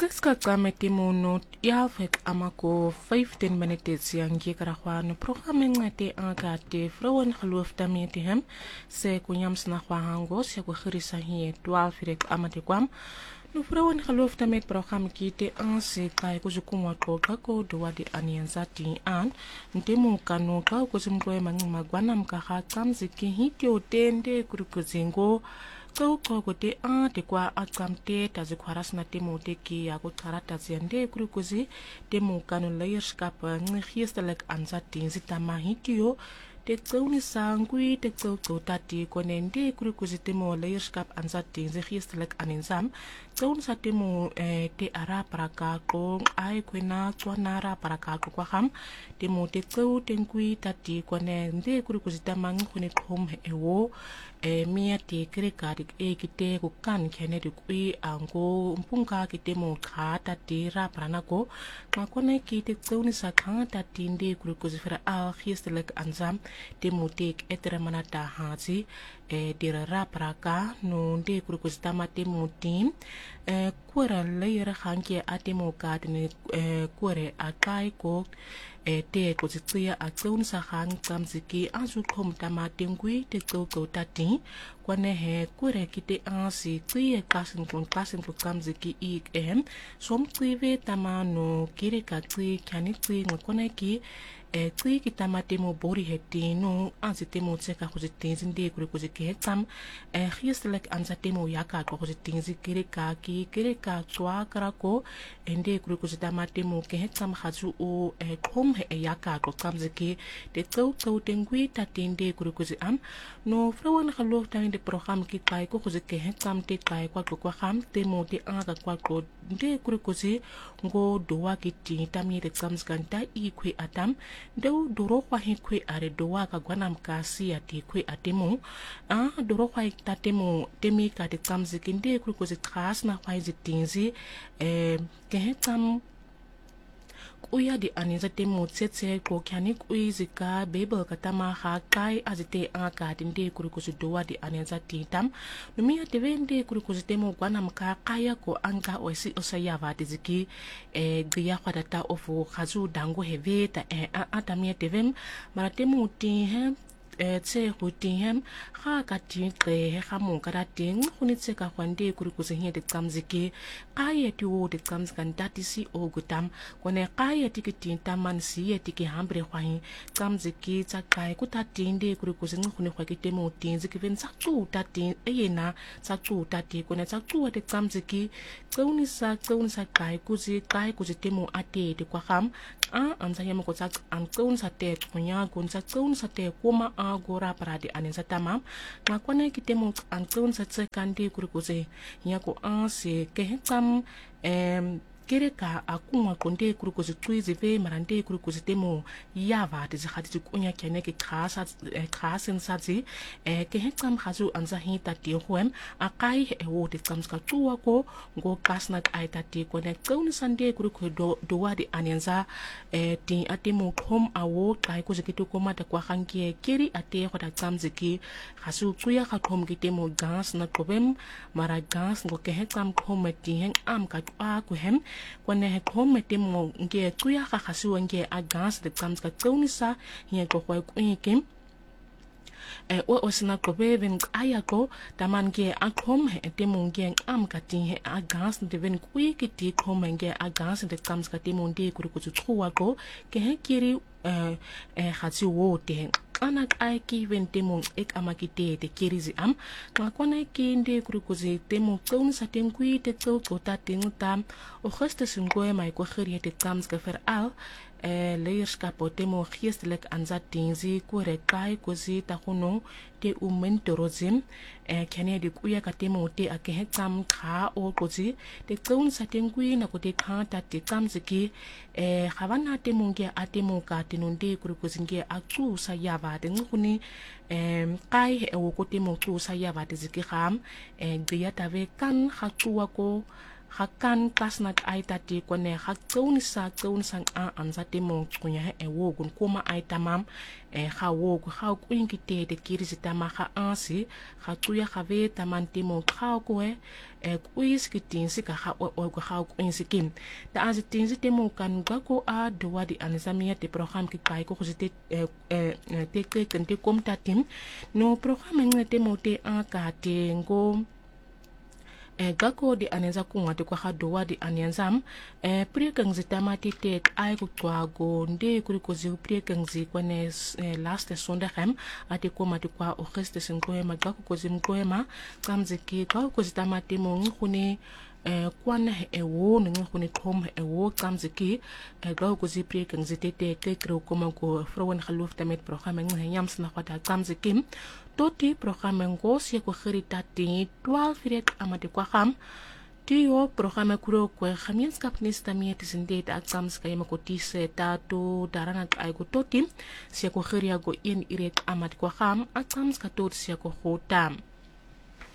Geskakammet timunut yalvek amako 15 minutes yang gikarahwan programming ngati angkati vrouwen geloof daarmee te hem se kunyams na kwahangos ya kukhirisa hier 12 direk amate kwam no vrouwen geloof daarmee program kite anse kai kuzukumwa toka ko doa di anienza ti an ntemu kanuka kuzimkwe magwana mkaha kamziki hityo tende kurukuzingo ko te te kwa atkamte tazikwaras na temu teki ya kutarata ziende kurukuzi temu kanu leierskap ngeestelijk anzati zitama hitio te tsauni sangui te tsauto tati konende kurukuzi temu leierskap anzati geestelijk anenzam tsaun sa temu te ara paraka ko ai kwena twanara paraka ko kwaham temu te tsau tenkui tati konende kurukuzi tamang khone khom ewo mia te krikari kite ko kan kene de kui ango mpunga kite mo khata te ra pranako makone kite tsauni sa khata tinde kurukuzi fera al geestelijk anzam te motek etere manata hazi dira ra praka no de kurukuzi tamate motim kwara leira hanke atemo kadne kware akai ko te ko tsia a tsaun sa hang tsamziki azu khom tamate ngui te tsoko tati kwane he kware kite ansi tsia kasin kon tsamziki som tsive tamano kire ka tsi khani tsi ngone ki tsi kitamate mo bori heti no ansi temo tseka khuzitinzi de kurukuzi ke tsam geestelijk anzate mo yaka ko khuzitinzi kire ka tswa karako ende kurukuzi tamate mo ke tsam khazu o khom yaka ko tsamziki de tsau tengui tatinde kurukuzi am no vrouwen geloof dan de program ki kai ko khuzike tsam te kai kwa ko kham te mo te anga kwa ko de kurukuzi ngo dowa kiti tamie de tsamzganta ikwe atam do doro kwa hekwe are dowa ka gwanam kasi ati kwe atemo doro kwa tatemo temi ka de tsamziki de kurukuzi khas na kwa zitinzi ke tsam uya di aniza temu tsetse ko kyanik uizika bebel katama ha kai azite anga dinde kurukuzi doa di aniza titam numia tevende kurukuzi temu gwana mka kaya ko anga osi osayava diziki gya kwadata ofu khazu dango heveta atamia tevem maratemu tihem tse hutihem ha kati ke ha mo karating khunitse ka khwande kurukuzi he de tsamziki kaya ti wo de tsamzkan dati si ogutam kone kaya tikiti taman si etiki hambre khwahi tsamziki tsa kai kutatinde kurukuzi nkhune khwakite mo tinzi kiven tsa tsu tati eyena tsa tsu tati kone tsa tsu de tsamziki tsaunisa kai kuzi temo ate de kwa kham anza yema ko tsa tsaunisa te khonya gonza tsaunisa te koma agora paradi anenza tamam ngakwane kitemo tsaunisa tsekande kurukuzi yako anse ke tsam kereka akuma konde kurukuzi twizi ve marande kurukuzi temo yava tizihati kunya kyane ke khasen sazi ke hetsam khazu anza hita ti hoem akai ewo de tsamska tuwa ko ngo kasna aita ti kone tsauni sande kurukudo dowa di anenza ti atemo khom awo kai kuzikitu koma ta kwa hangie keri ate khoda tsamziki khasu tuya khakhom kitemo gas na kobem mara gas ngo ke hetsam khom ti heng am ka twa ku hem kwane he khome temo nge tuya ga khasiwa nge agas de tsamska tsaunisa ye ko kwa kwike o osina ko beben ayako taman ge akhom he temo nge am kati he agas de ven kwike ti khome nge agas de tsamska temo ndi kurukuzu tsuwa ko ke he kiri khasi wo te anak aiki ventemo ek amakite te kirizi am ngakwana kinde kurukuzi temo tsaunisa tenkui te tsau kota tingta augustus ngoe mai ko khiri te tsamska ver al leierskap temo geestelijk anzatinzi kore kai kozi ta khono te umentorozim kene de kuya katemo te akehetsam kha o kozi te tsaunisa tenkui na ko te khata te tsamziki khavana temo nge atemo ka tinonde kurukuzi nge atsu sa yava de nguni kai e wo ko temo tsu sa yava de ziki kham gya tave kan khatsuwa ko hakan kasnak aitati kone hakkaunisa anzate mo kunya wogun kuma aitamam ha wogu ha kuinkite de kirizitama ha ansi ha tuya have tamanti mo ha kwe kuiskitinsi ka ha kuinsikim da azitinsi temo kan gako a dowadi anzamia te program ki kai ko zite te kente komtatim no program ngete mo te akate ngo gako di anenza kunga te kwa hadowa di anenzam priekang zitamati te ai kutwago nde kurikozi priekang kwane last sondagem ati koma te kwa Augustus ngoema gako kozi ngoema kamziki kwa kozi tamati mo ngune kwana ewo ngune kom ewo kamziki gako kozi priekang zitete kekro koma ko vrouwen geloof met programme ngeyams na kwata kamziki toti programme ngos ye ko geritati 12 direk amade kwa ham tiyo programme kuro ko gemeenskap nistamie tisindete aksams kayema ko tise tato darana ay ko toti se ko geria go in irek amade kwa ham aksams ka tot se ko hotam